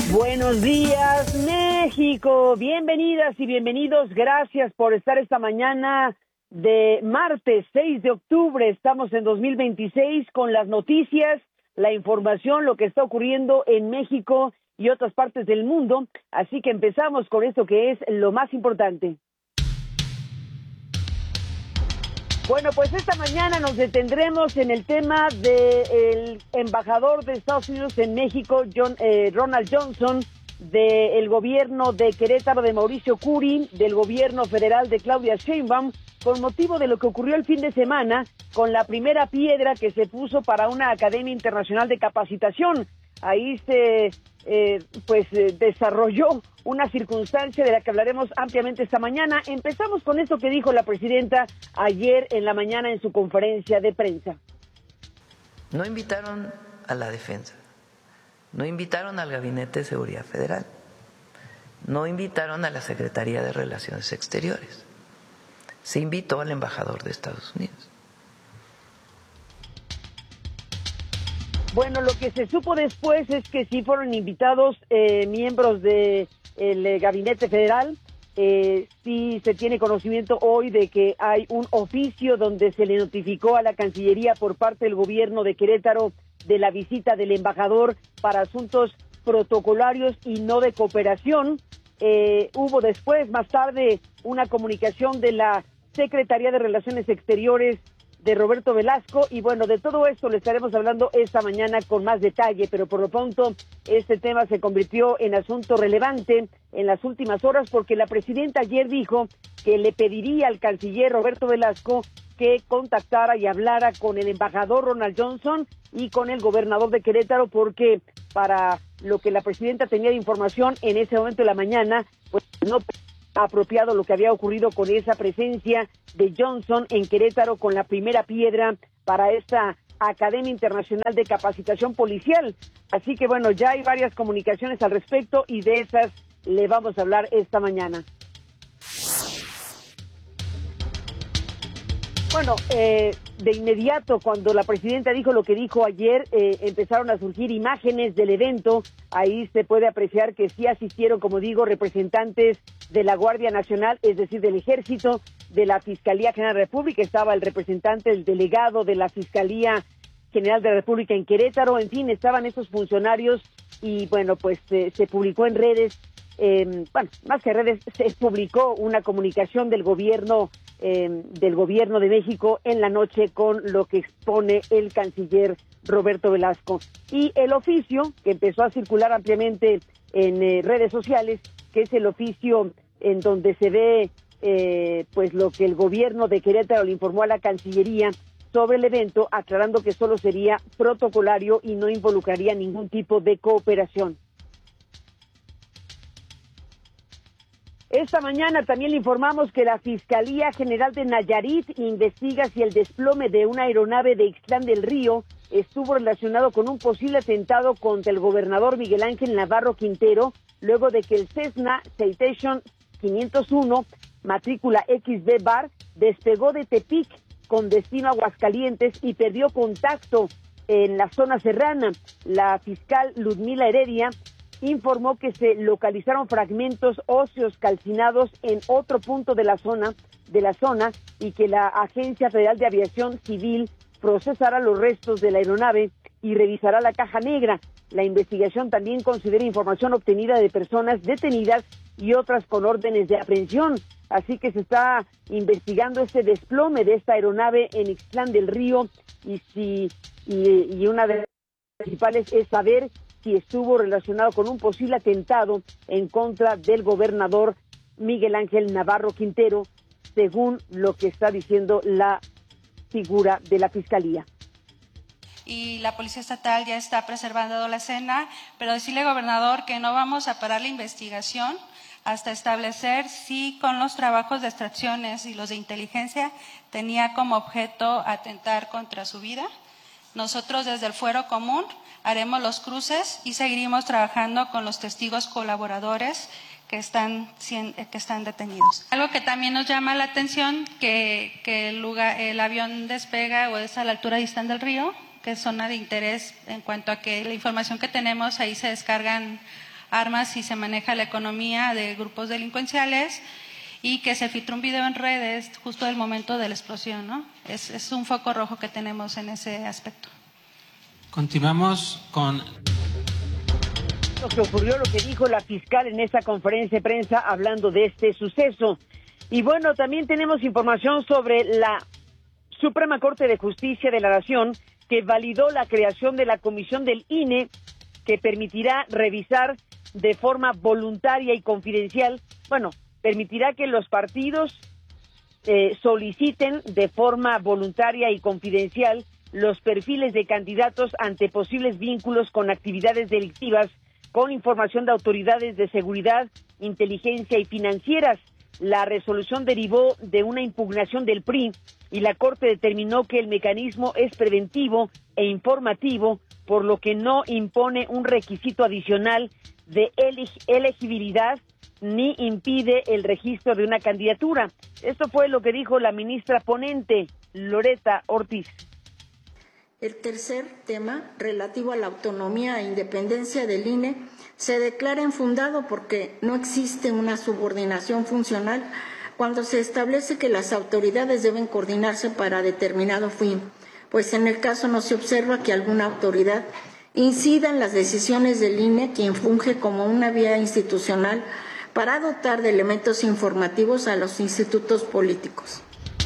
Buenos días, México. Bienvenidas y bienvenidos. Gracias por estar esta mañana de martes 6 de octubre. Estamos en 2026 con las noticias, la información, lo que está ocurriendo en México y otras partes del mundo. Así que empezamos con esto que es lo más importante. Bueno, pues esta mañana nos detendremos en el tema del embajador de Estados Unidos en México, Ronald Johnson, del gobierno de Querétaro de Mauricio Curi, del gobierno federal de Claudia Sheinbaum, con motivo de lo que ocurrió el fin de semana con la primera piedra que se puso para una Academia Internacional de Capacitación. Ahí se desarrolló una circunstancia de la que hablaremos ampliamente esta mañana. Empezamos con esto que dijo la presidenta ayer en la mañana en su conferencia de prensa. No invitaron a la defensa, no invitaron al Gabinete de Seguridad Federal, no invitaron a la Secretaría de Relaciones Exteriores, se invitó al embajador de Estados Unidos. Bueno, lo que se supo después es que sí fueron invitados miembros del Gabinete Federal. Sí se tiene conocimiento hoy de que hay un oficio donde se le notificó a la Cancillería por parte del gobierno de Querétaro de la visita del embajador para asuntos protocolarios y no de cooperación. Hubo después, más tarde, una comunicación de la Secretaría de Relaciones Exteriores de Roberto Velasco, y bueno, de todo esto le estaremos hablando esta mañana con más detalle, pero por lo pronto este tema se convirtió en asunto relevante en las últimas horas porque la presidenta ayer dijo que le pediría al canciller Roberto Velasco que contactara y hablara con el embajador Ronald Johnson y con el gobernador de Querétaro, porque para lo que la presidenta tenía de información en ese momento de la mañana, pues no apropiado lo que había ocurrido con esa presencia de Johnson en Querétaro con la primera piedra para esta Academia Internacional de Capacitación Policial. Así que bueno, ya hay varias comunicaciones al respecto y de esas le vamos a hablar esta mañana. Bueno, de inmediato, cuando la presidenta dijo lo que dijo ayer, empezaron a surgir imágenes del evento. Ahí se puede apreciar que sí asistieron, como digo, representantes de la Guardia Nacional, es decir, del Ejército, de la Fiscalía General de la República. Estaba el representante, el delegado de la Fiscalía General de la República en Querétaro. En fin, estaban esos funcionarios y, bueno, pues se publicó en redes, más que redes, se publicó una comunicación del gobierno de México en la noche con lo que expone el canciller Roberto Velasco. Y el oficio que empezó a circular ampliamente en redes sociales, que es el oficio en donde se ve pues lo que el gobierno de Querétaro le informó a la Cancillería sobre el evento, aclarando que solo sería protocolario y no involucraría ningún tipo de cooperación. Esta mañana también le informamos que la Fiscalía General de Nayarit investiga si el desplome de una aeronave de Ixtlán del Río estuvo relacionado con un posible atentado contra el gobernador Miguel Ángel Navarro Quintero, luego de que el Cessna Citation 501, matrícula XB Bar, despegó de Tepic con destino a Aguascalientes y perdió contacto en la zona serrana. La fiscal Ludmila Heredia informó que se localizaron fragmentos óseos calcinados en otro punto de la zona y que la Agencia Federal de Aviación Civil procesará los restos de la aeronave y revisará la caja negra. La investigación también considera información obtenida de personas detenidas y otras con órdenes de aprehensión. Así que se está investigando este desplome de esta aeronave en Ixtlán del Río y una de las principales es saber si estuvo relacionado con un posible atentado en contra del gobernador Miguel Ángel Navarro Quintero, según lo que está diciendo la figura de la Fiscalía. Y la Policía Estatal ya está preservando la escena, pero decirle, gobernador, que no vamos a parar la investigación hasta establecer si con los trabajos de extracciones y los de inteligencia tenía como objeto atentar contra su vida. Nosotros desde el Fuero Común haremos los cruces y seguiremos trabajando con los testigos colaboradores que están detenidos. Algo que también nos llama la atención, que el avión despega o es a la altura de Ixtlán del Río, que es zona de interés en cuanto a que la información que tenemos ahí se descargan armas y se maneja la economía de grupos delincuenciales, y que se filtró un video en redes justo del momento de la explosión, ¿no? Es un foco rojo que tenemos en ese aspecto. Continuamos con lo que ocurrió, lo que dijo la fiscal en esta conferencia de prensa hablando de este suceso. Y bueno, también tenemos información sobre la Suprema Corte de Justicia de la Nación, que validó la creación de la comisión del INE, que permitirá revisar de forma voluntaria y confidencial, permitirá que los partidos soliciten de forma voluntaria y confidencial los perfiles de candidatos ante posibles vínculos con actividades delictivas, con información de autoridades de seguridad, inteligencia y financieras. La resolución derivó de una impugnación del PRI y la Corte determinó que el mecanismo es preventivo e informativo, por lo que no impone un requisito adicional de elegibilidad ni impide el registro de una candidatura. Esto fue lo que dijo la ministra ponente, Loretta Ortiz. El tercer tema, relativo a la autonomía e independencia del INE, se declara infundado porque no existe una subordinación funcional cuando se establece que las autoridades deben coordinarse para determinado fin, pues en el caso no se observa que alguna autoridad incida en las decisiones del INE, quien funge como una vía institucional para dotar de elementos informativos a los institutos políticos.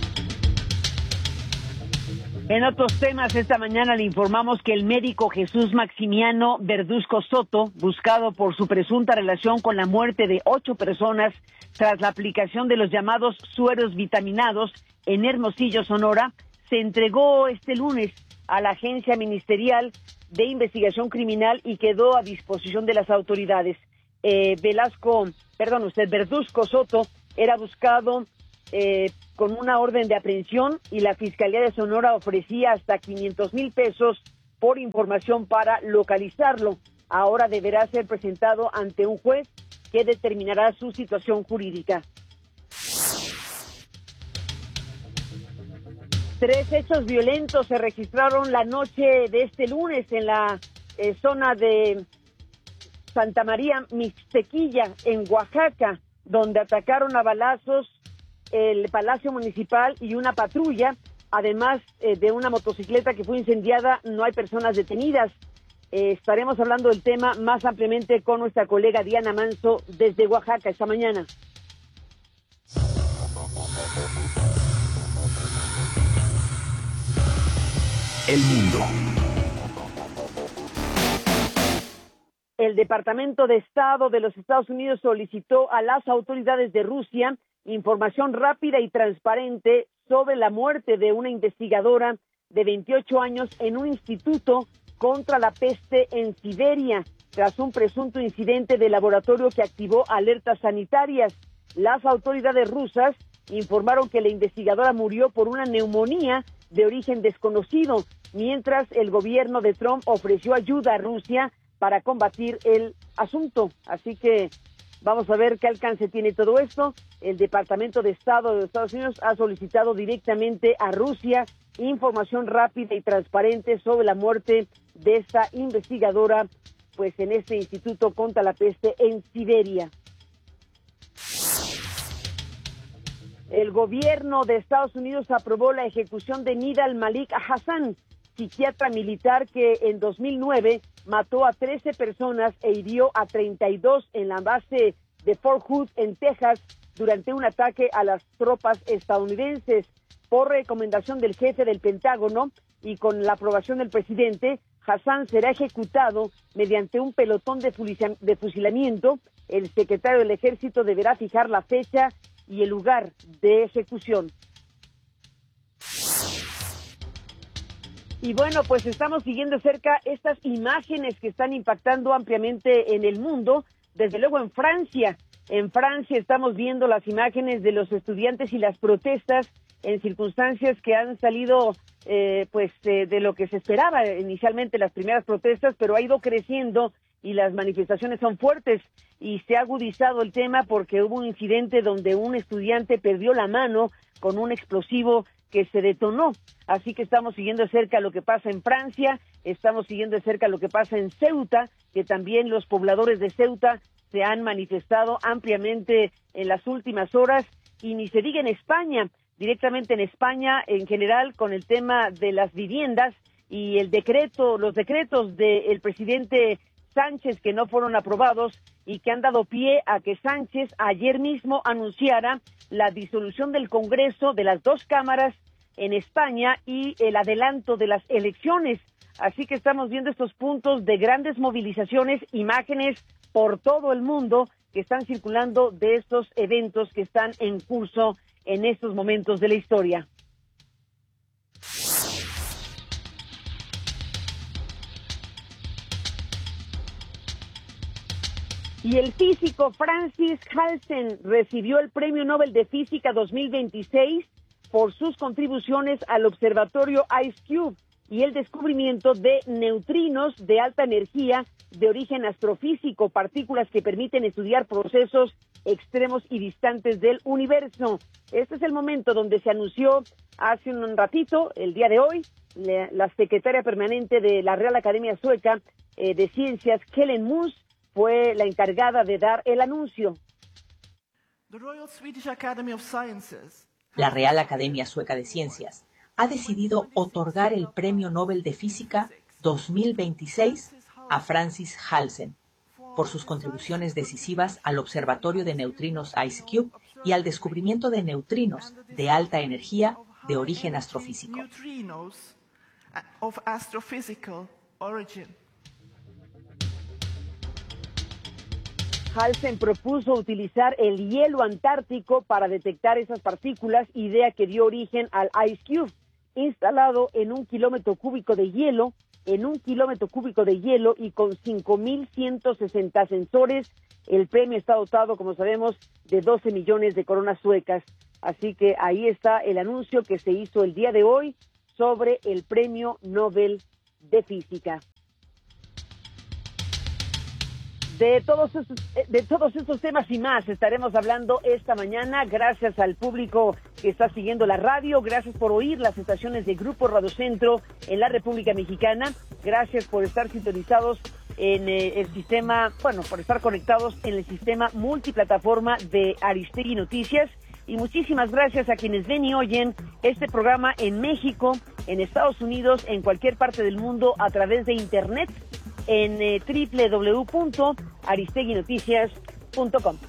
En otros temas, esta mañana le informamos que el médico Jesús Maximiano Verduzco Soto, buscado por su presunta relación con la muerte de 8 personas tras la aplicación de los llamados sueros vitaminados en Hermosillo, Sonora, se entregó este lunes a la Agencia Ministerial de Investigación Criminal y quedó a disposición de las autoridades. Verduzco Soto era buscado con una orden de aprehensión y la Fiscalía de Sonora ofrecía hasta 500,000 pesos por información para localizarlo. Ahora deberá ser presentado ante un juez que determinará su situación jurídica. 3 hechos violentos se registraron la noche de este lunes en la zona de Santa María Mixtequilla, en Oaxaca, donde atacaron a balazos el Palacio Municipal y una patrulla, además de una motocicleta que fue incendiada. No hay personas detenidas. Estaremos hablando del tema más ampliamente con nuestra colega Diana Manso desde Oaxaca esta mañana. El mundo. El Departamento de Estado de los Estados Unidos solicitó a las autoridades de Rusia información rápida y transparente sobre la muerte de una investigadora de 28 años en un instituto contra la peste en Siberia, tras un presunto incidente de laboratorio que activó alertas sanitarias. Las autoridades rusas informaron que la investigadora murió por una neumonía de origen desconocido, mientras el gobierno de Trump ofreció ayuda a Rusia para combatir el asunto. Así que vamos a ver qué alcance tiene todo esto. El Departamento de Estado de los Estados Unidos ha solicitado directamente a Rusia información rápida y transparente sobre la muerte de esta investigadora, pues en este instituto contra la peste en Siberia. El gobierno de Estados Unidos aprobó la ejecución de Nidal Malik Hasan, psiquiatra militar que en 2009 mató a 13 personas e hirió a 32 en la base de Fort Hood, en Texas, durante un ataque a las tropas estadounidenses. Por recomendación del jefe del Pentágono y con la aprobación del presidente, Hasan será ejecutado mediante un pelotón de fusilamiento. El secretario del Ejército deberá fijar la fecha y el lugar de ejecución. Y bueno, pues estamos siguiendo cerca estas imágenes que están impactando ampliamente en el mundo, desde luego en Francia. En Francia estamos viendo las imágenes de los estudiantes y las protestas en circunstancias que han salido de lo que se esperaba inicialmente, las primeras protestas, pero ha ido creciendo y las manifestaciones son fuertes y se ha agudizado el tema porque hubo un incidente donde un estudiante perdió la mano con un explosivo que se detonó. Así que estamos siguiendo de cerca lo que pasa en Francia, estamos siguiendo de cerca lo que pasa en Ceuta, que también los pobladores de Ceuta se han manifestado ampliamente en las últimas horas, y ni se diga en España, directamente en España en general, con el tema de las viviendas y los decretos del presidente Sánchez que no fueron aprobados y que han dado pie a que Sánchez ayer mismo anunciara la disolución del Congreso, de las dos cámaras en España, y el adelanto de las elecciones. Así que estamos viendo estos puntos de grandes movilizaciones, imágenes por todo el mundo que están circulando de estos eventos que están en curso en estos momentos de la historia. Y el físico Francis Halsen recibió el Premio Nobel de Física 2026 por sus contribuciones al observatorio IceCube y el descubrimiento de neutrinos de alta energía de origen astrofísico, partículas que permiten estudiar procesos extremos y distantes del universo. Este es el momento donde se anunció hace un ratito, el día de hoy, la secretaria permanente de la Real Academia Sueca de Ciencias, Helen Moos, fue la encargada de dar el anuncio. La Real Academia Sueca de Ciencias ha decidido otorgar el Premio Nobel de Física 2026 a Francis Halsen por sus contribuciones decisivas al Observatorio de Neutrinos IceCube y al descubrimiento de neutrinos de alta energía de origen astrofísico. Halsen propuso utilizar el hielo antártico para detectar esas partículas, idea que dio origen al IceCube, instalado en 1 kilómetro cúbico de hielo, y con 5.160 sensores. El premio está dotado, como sabemos, de 12 millones de coronas suecas. Así que ahí está el anuncio que se hizo el día de hoy sobre el Premio Nobel de Física. De todos estos temas y más estaremos hablando esta mañana. Gracias al público que está siguiendo la radio. Gracias por oír las estaciones de Grupo Radio Centro en la República Mexicana. Gracias por estar sintonizados en el sistema, por estar conectados en el sistema multiplataforma de Aristegui Noticias. Y muchísimas gracias a quienes ven y oyen este programa en México, en Estados Unidos, en cualquier parte del mundo a través de Internet, en www.aristeguinoticias.com.